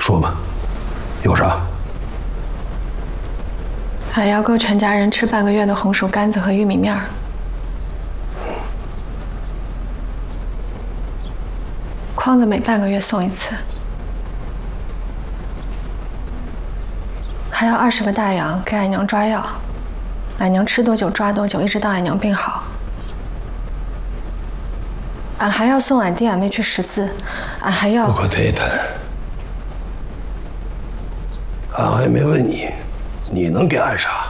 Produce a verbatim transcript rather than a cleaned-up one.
说吧，有啥？ 俺要够全家人吃半个月的红薯干子和玉米面儿。筐子每半个月送一次。还要二十个大洋给俺娘抓药，俺娘吃多久抓多久，一直到俺娘病好。俺还要送俺弟俺妹去识字，俺还要。 不可忒谈。俺还没问你，你能给俺啥？